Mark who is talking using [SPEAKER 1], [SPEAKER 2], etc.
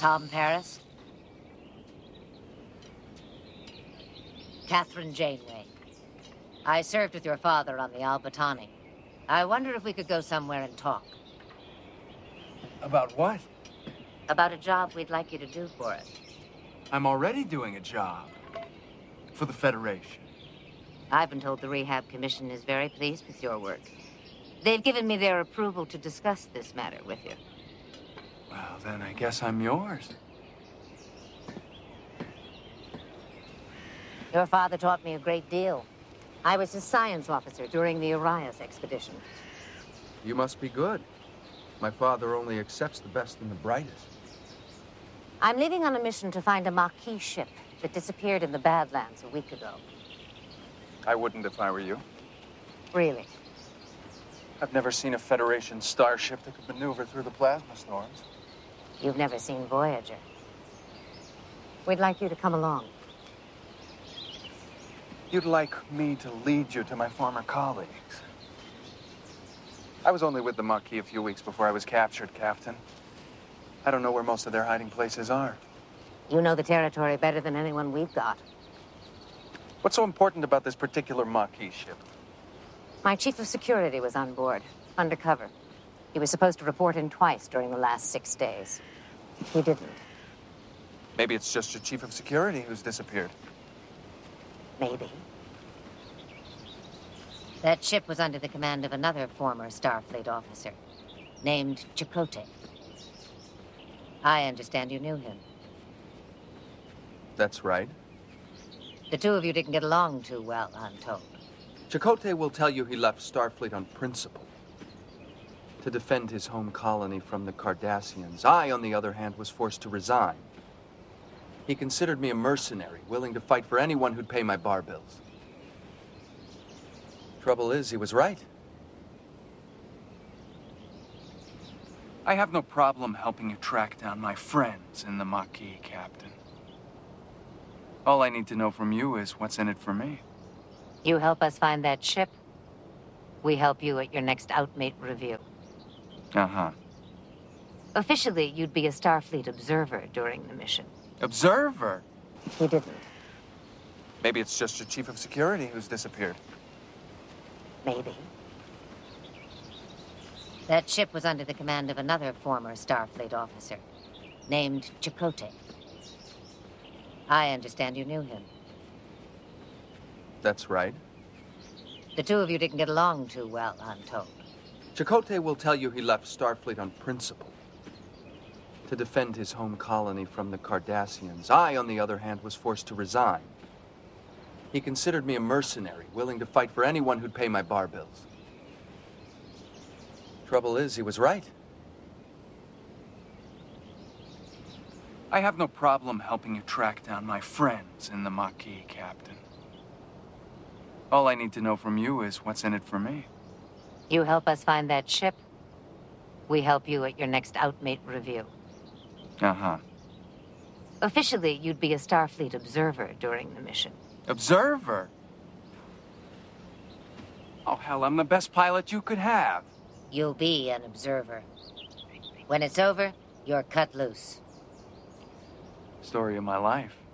[SPEAKER 1] Tom Paris? Catherine Janeway. I served with your father on the Al-Batani. I wonder if we could go somewhere and talk.
[SPEAKER 2] About what?
[SPEAKER 1] About a job we'd like you to do for us.
[SPEAKER 2] I'm already doing a job. For the Federation.
[SPEAKER 1] I've been told the Rehab Commission is very pleased with your work. They've given me their approval to discuss this matter with you.
[SPEAKER 2] Well, then I guess I'm yours.
[SPEAKER 1] Your father taught me a great deal. I was his science officer during the Arias expedition.
[SPEAKER 2] You must be good. My father only accepts the best and the brightest.
[SPEAKER 1] I'm leaving on a mission to find a Maquis ship that disappeared in the Badlands a week ago.
[SPEAKER 2] I wouldn't if I were you.
[SPEAKER 1] Really?
[SPEAKER 2] I've never seen a Federation starship that could maneuver through the plasma storms.
[SPEAKER 1] You've never seen Voyager. We'd like you to come along.
[SPEAKER 2] You'd like me to lead you to my former colleagues. I was only with the Maquis a few weeks before I was captured, Captain. I don't know where most of their hiding places are.
[SPEAKER 1] You know the territory better than anyone we've got.
[SPEAKER 2] What's so important about this particular Maquis ship?
[SPEAKER 1] My chief of security was on board, undercover. He was supposed to report in twice during the last 6 days. He didn't.
[SPEAKER 2] Maybe it's just your chief of security who's disappeared.
[SPEAKER 1] Maybe. That ship was under the command of another former Starfleet officer, named Chakotay. I understand you knew him.
[SPEAKER 2] That's right.
[SPEAKER 1] The two of you didn't get along too well, I'm told.
[SPEAKER 2] Chakotay will tell you he left Starfleet on principle. To defend his home colony from the Cardassians. I, on the other hand, was forced to resign. He considered me a mercenary, willing to fight for anyone who'd pay my bar bills. Trouble is, he was right. I have no problem helping you track down my friends in the Maquis, Captain. All I need to know from you is what's in it for me.
[SPEAKER 1] You help us find that ship, we help you at your next Outmate review.
[SPEAKER 2] Uh-huh.
[SPEAKER 1] Officially, you'd be a Starfleet observer during the mission.
[SPEAKER 2] Observer?
[SPEAKER 1] He didn't.
[SPEAKER 2] Maybe it's just your chief of security who's disappeared.
[SPEAKER 1] Maybe. That ship was under the command of another former Starfleet officer, named Chakotay. I understand you knew him.
[SPEAKER 2] That's right.
[SPEAKER 1] The two of you didn't get along too well, I'm told.
[SPEAKER 2] Chakotay will tell you he left Starfleet on principle. To defend his home colony from the Cardassians. I, on the other hand, was forced to resign. He considered me a mercenary, willing to fight for anyone who'd pay my bar bills. Trouble is, he was right. I have no problem helping you track down my friends in the Maquis, Captain. All I need to know from you is what's in it for me.
[SPEAKER 1] You help us find that ship, we help you at your next Outmate review.
[SPEAKER 2] Uh-huh.
[SPEAKER 1] Officially, you'd be a Starfleet observer during the mission.
[SPEAKER 2] Observer? Oh, hell, I'm the best pilot you could have.
[SPEAKER 1] You'll be an observer. When it's over, you're cut loose.
[SPEAKER 2] Story of my life.